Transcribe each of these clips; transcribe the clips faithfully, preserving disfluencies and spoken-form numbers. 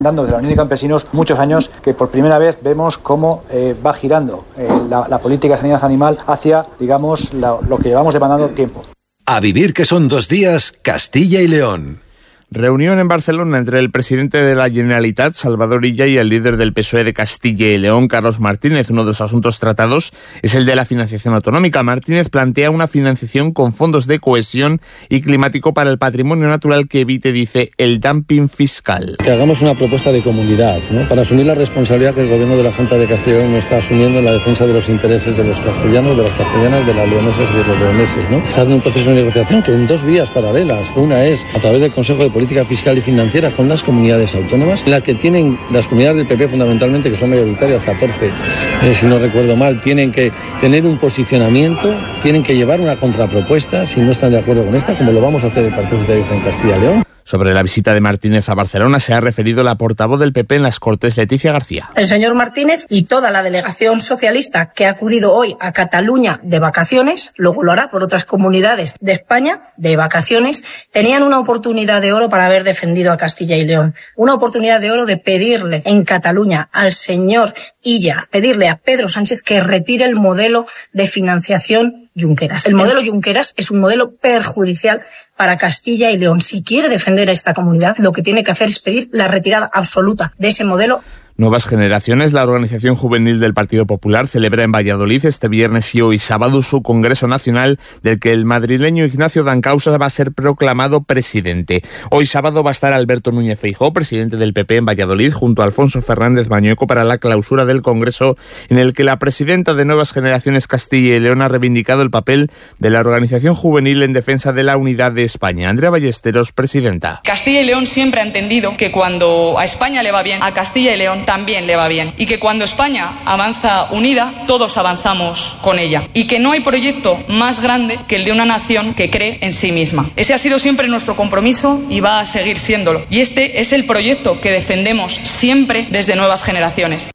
dando desde la Unión de Campesinos muchos años que por primera vez vemos cómo eh, va girando eh, la, la política de sanidad animal hacia, digamos, la, lo que llevamos demandando tiempo. A vivir que son dos días, Castilla y León. Reunión en Barcelona entre el presidente de la Generalitat, Salvador Illa, y el líder del P S O E de Castilla y León, Carlos Martínez. Uno de los asuntos tratados es el de la financiación autonómica. Martínez plantea una financiación con fondos de cohesión y climático para el patrimonio natural que evite, dice, el dumping fiscal. Que hagamos una propuesta de comunidad, ¿no?, para asumir la responsabilidad que el gobierno de la Junta de Castilla y León no está asumiendo en la defensa de los intereses de los castellanos, de las castellanas, de las leonesas y de los leoneses, ¿no? Está en un proceso de negociación que en dos vías paralelas. Una es a través del Consejo de Política Fiscal y Financiera con las comunidades autónomas, la que tienen las comunidades del P P fundamentalmente, que son mayoritarias, catorce, eh, si no recuerdo mal, tienen que tener un posicionamiento, tienen que llevar una contrapropuesta si no están de acuerdo con esta, como lo vamos a hacer el Partido Socialista en Castilla y León. Sobre la visita de Martínez a Barcelona se ha referido la portavoz del P P en las Cortes, Leticia García. El señor Martínez y toda la delegación socialista que ha acudido hoy a Cataluña de vacaciones, luego lo hará por otras comunidades de España de vacaciones, tenían una oportunidad de oro para haber defendido a Castilla y León. Una oportunidad de oro de pedirle en Cataluña al señor Illa, pedirle a Pedro Sánchez que retire el modelo de financiación Junqueras. El modelo Junqueras es un modelo perjudicial para Castilla y León. Si quiere defender a esta comunidad, lo que tiene que hacer es pedir la retirada absoluta de ese modelo. Nuevas Generaciones, la organización juvenil del Partido Popular, celebra en Valladolid este viernes y hoy sábado su Congreso Nacional, del que el madrileño Ignacio Dancausa va a ser proclamado presidente. Hoy sábado va a estar Alberto Núñez Feijóo, presidente del P P en Valladolid, junto a Alfonso Fernández Mañueco para la clausura del Congreso, en el que la presidenta de Nuevas Generaciones Castilla y León ha reivindicado el papel de la organización juvenil en defensa de la unidad de España. Andrea Ballesteros, presidenta. Castilla y León siempre ha entendido que cuando a España le va bien, a Castilla y León también le va bien, y que cuando España avanza unida, todos avanzamos con ella, y que no hay proyecto más grande que el de una nación que cree en sí misma. Ese ha sido siempre nuestro compromiso y va a seguir siéndolo, y este es el proyecto que defendemos siempre desde Nuevas Generaciones.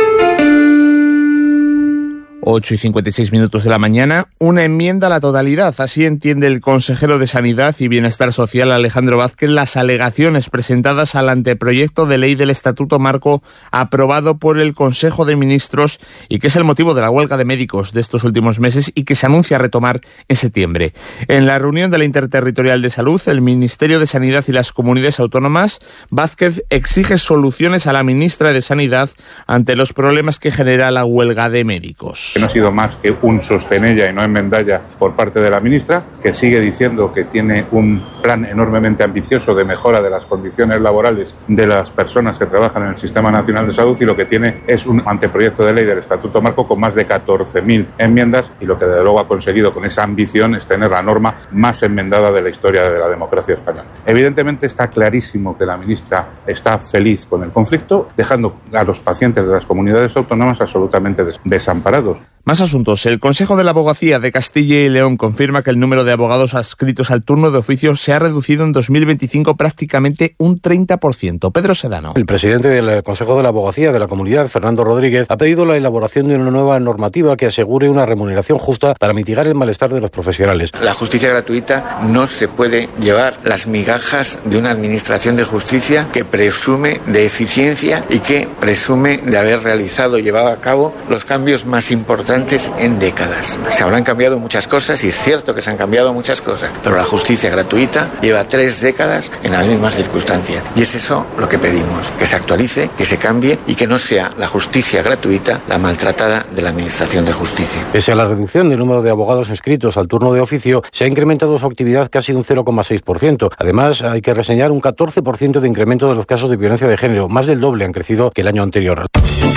ocho y cincuenta y seis minutos de la mañana, una enmienda a la totalidad. Así entiende el consejero de Sanidad y Bienestar Social, Alejandro Vázquez, las alegaciones presentadas al anteproyecto de ley del Estatuto Marco aprobado por el Consejo de Ministros y que es el motivo de la huelga de médicos de estos últimos meses y que se anuncia retomar en septiembre. En la reunión de la Interterritorial de Salud, el Ministerio de Sanidad y las comunidades autónomas, Vázquez exige soluciones a la ministra de Sanidad ante los problemas que genera la huelga de médicos. Que no ha sido más que un sostenella y no enmendalla por parte de la ministra, que sigue diciendo que tiene un plan enormemente ambicioso de mejora de las condiciones laborales de las personas que trabajan en el Sistema Nacional de Salud, y lo que tiene es un anteproyecto de ley del Estatuto Marco con más de catorce mil enmiendas, y lo que desde luego ha conseguido con esa ambición es tener la norma más enmendada de la historia de la democracia española. Evidentemente está clarísimo que la ministra está feliz con el conflicto, dejando a los pacientes de las comunidades autónomas absolutamente des- desamparados. Más asuntos. El Consejo de la Abogacía de Castilla y León confirma que el número de abogados adscritos al turno de oficio se ha reducido en dos mil veinticinco prácticamente un treinta por ciento. Pedro Sedano. El presidente del Consejo de la Abogacía de la Comunidad, Fernando Rodríguez, ha pedido la elaboración de una nueva normativa que asegure una remuneración justa para mitigar el malestar de los profesionales. La justicia gratuita no se puede llevar las migajas de una administración de justicia que presume de eficiencia y que presume de haber realizado y llevado a cabo los cambios más importantes en décadas. Se habrán cambiado muchas cosas y es cierto que se han cambiado muchas cosas, pero la justicia gratuita lleva tres décadas en las mismas circunstancias y es eso lo que pedimos, que se actualice, que se cambie y que no sea la justicia gratuita la maltratada de la administración de justicia. Pese a la reducción del número de abogados inscritos al turno de oficio, se ha incrementado su actividad casi un cero coma seis por ciento. Además, hay que reseñar un catorce por ciento de incremento de los casos de violencia de género, más del doble han crecido que el año anterior.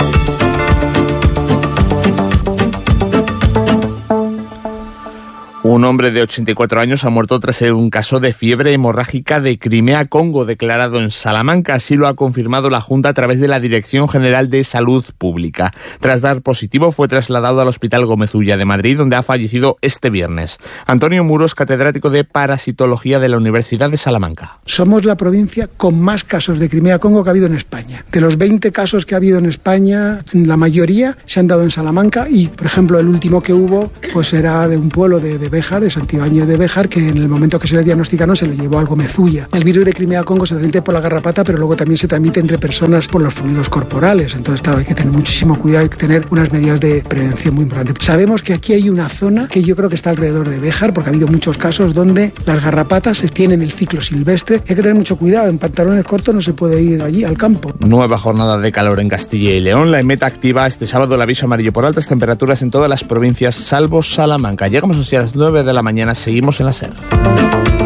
Un hombre de ochenta y cuatro años ha muerto tras un caso de fiebre hemorrágica de Crimea-Congo declarado en Salamanca. Así lo ha confirmado la Junta a través de la Dirección General de Salud Pública. Tras dar positivo, fue trasladado al Hospital Gómez Ulla de Madrid, donde ha fallecido este viernes. Antonio Muros, catedrático de Parasitología de la Universidad de Salamanca. Somos la provincia con más casos de Crimea-Congo que ha habido en España. De los veinte casos que ha habido en España, la mayoría se han dado en Salamanca y, por ejemplo, el último que hubo pues era de un pueblo de, de Béjar, de Santibáñez de Béjar, que en el momento que se le diagnosticaron se le llevó algo mezulla. El virus de Crimea-Congo se transmite por la garrapata, pero luego también se transmite entre personas por los fluidos corporales. Entonces, claro, hay que tener muchísimo cuidado, hay que tener unas medidas de prevención muy importantes. Sabemos que aquí hay una zona que yo creo que está alrededor de Béjar, porque ha habido muchos casos donde las garrapatas tienen el ciclo silvestre. Hay que tener mucho cuidado, en pantalones cortos no se puede ir allí al campo. Nueva jornada de calor en Castilla y León. La EMET activa este sábado el aviso amarillo por altas temperaturas en todas las provincias, salvo Salamanca. Llegamos así a las nueve de la mañana, seguimos en la SER.